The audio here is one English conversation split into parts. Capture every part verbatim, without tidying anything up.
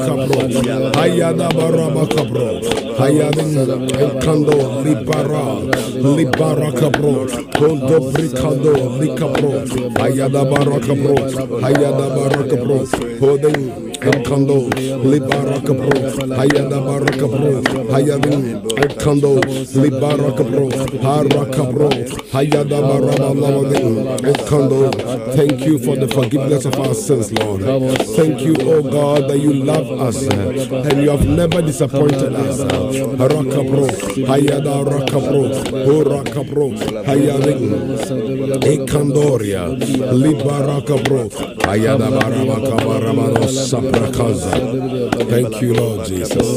Kabro, Hayada Baraba Kabro, Hayadin Kando, Libara, Libara Kabro, Kondo Bricando, Likabro, Hayada Barakabro, Hayada Barakabro, Holding Kando, Libara Kabro, Hayada Barakabro, Hayadin Kando, Libara Kabro, Harakabro, Hayada Baraba Kando. Thank you for the forgiveness of our sins, Lord. Thank you, oh God, that you love us and you have never disappointed us. Rakabro, Hayada Rakabro, Horakabro, Hayadin Ekandoria, Libarakabro, Hayada Barabakabarabano Saprakaza. Thank you, Lord Jesus.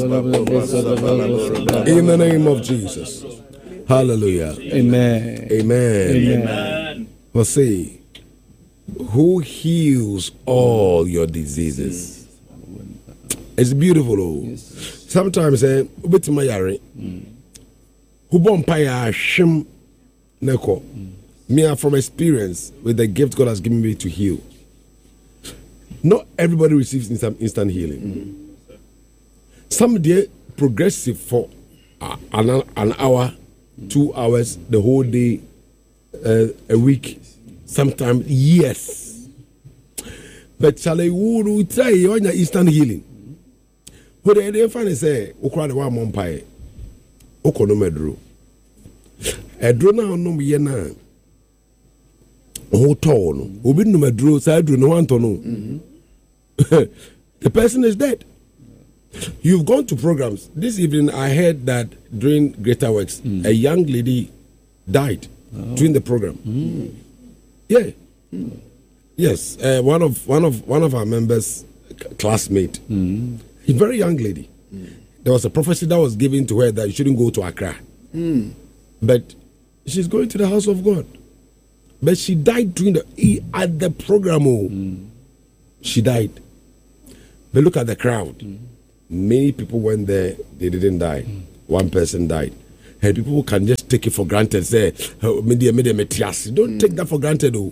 In the name of Jesus. Hallelujah. Amen. Amen. Amen. Well, see, who heals all your diseases? It's beautiful. Oh. Sometimes, eh, ubiti mayari, who bompaya shim neko. Me, from experience with the gift God has given me to heal. Not everybody receives instant, instant healing. Mm. Some day progressive for uh, an, an hour, two hours, the whole day, uh, a week, sometimes years. But shall I would try on your instant healing? What they find is say, Ukra the one mompire, Okonomedro. A drone no yena. Oh, tone, Ubi no medro, side no one to know. The person is dead. You've gone to programs. This evening, I heard that during Greater Works, mm. a young lady died oh. during the program. Mm. Yeah, mm. yes. Uh, one of one of one of our members, classmate, mm. a very young lady. Mm. There was a prophecy that was given to her that you shouldn't go to Accra, mm. but she's going to the house of God. But she died during the at the program. Oh, mm. she died. But look at the crowd. Mm. Many people went there, they didn't die. Mm. One person died. And people can just take it for granted. Say, oh, media, media, metias. Don't mm. take that for granted. Oh.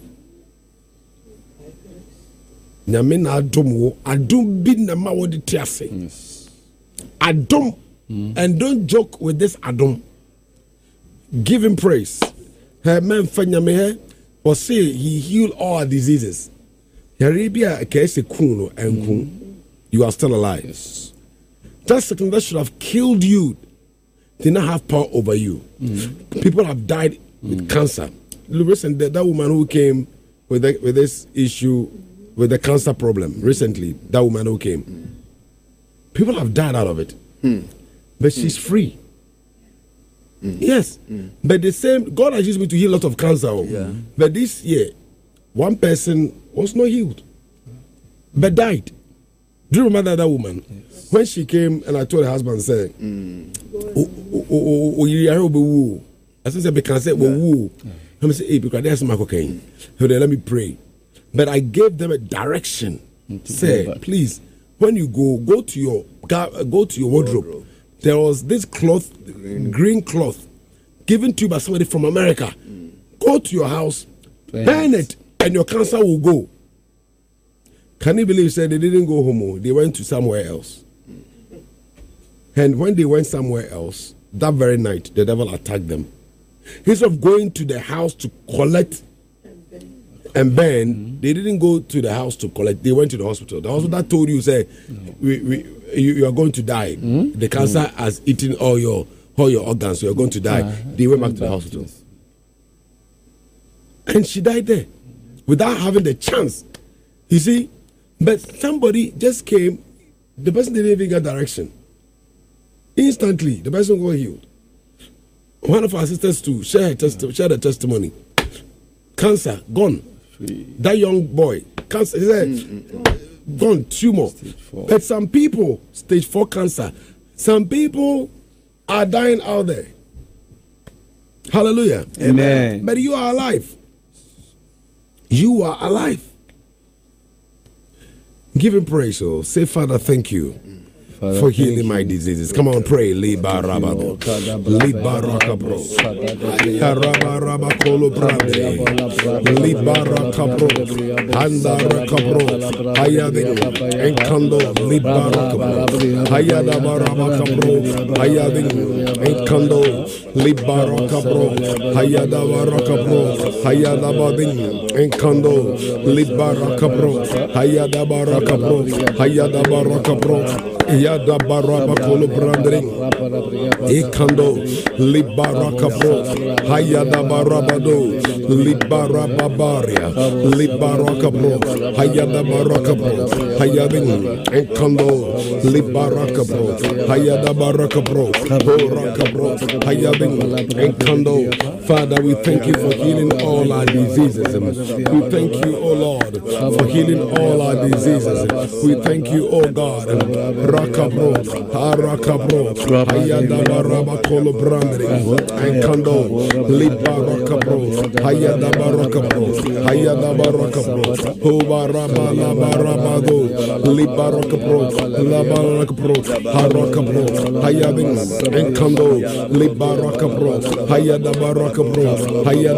Nyamena adom wo adom bi na ma wo de tiase. Adom. And don't joke with this adom. Give him praise. Her man fanyame he or say he healed all diseases. Arabia kese kuno and kun. You are still alive. Yes. That second that should have killed you did not have power over you. Mm. People have died mm. with cancer. Recently, that woman who came with the, with this issue with the cancer problem recently, that woman who came, mm. people have died out of it, mm. but mm. she's free. Mm. Yes, mm. but the same God has used me to heal a lot of cancer. Yeah. But this year, one person was not healed, but died. Do you remember that woman? Yes. When she came and I told her husband, said, "Oh, I said, because I said, woo." Let me say, "Hey, because there's my cocaine." So let me pray. But I gave them a direction. Say, please, when you go, go to your go to your wardrobe. There was this cloth, green, green cloth, given to you by somebody from America. Mm. Go to your house, burn it, and your cancer will go. Can you believe? Said they didn't go home. They went to somewhere else. And when they went somewhere else, that very night, the devil attacked them. Instead of going to the house to collect and burn, mm-hmm. they didn't go to the house to collect. They went to the hospital. The hospital that told you, say, no. we, we, you, you are going to die. Mm-hmm. The cancer mm-hmm. has eaten all your all your organs, so you're going to die. Uh, they went back to the hospital. And she died there without having the chance. You see? But somebody just came, the person didn't even get direction. Instantly, the person got healed. One of our sisters too, share her testi- share the testimony. Cancer, gone. That young boy, cancer, he said, mm-hmm. gone, tumor. But some people, stage four cancer, some people are dying out there. Hallelujah. Amen. But you are alive. You are alive. Give him praise. So say, Father, thank you for healing my diseases. Come on, pray. Libarabado. Libarakabro. Yarabarabakolo brande. Libarakabro. Andarakabro. Hayadin. Enkando. Libarakabro. Hayadabarabakabro. Hayadin. Enkando. Libarakabro. Hayadabarakabro. Hayadabadin. Enkando. Libarakabro. Hayadabarakabro. Hayadabarakabro. Yadabarabakolo brande. Ekando. Libarakabro. Hayadabarabado. Libarababaria. Libarakabro. Hayadabarakabro. Hayadin. Enkando. Libarakabro. Hayadabarakabro. Borakabro. Hayadin. Enkando. Father, we thank you for healing all our diseases. We thank you, O Lord, for healing all our diseases. We thank you, O God. Rakabro. Harakabro. Hayadabarabakolo brandri. Enkando. Libarakabro. Hayadabarakabro. Hayadabarakabro. Hubarabalabarabado. Libarakabro. Labarakabro. Harakabro. Hayadin. Enkando. Libarakabro. Hayadabarakabro. Hayad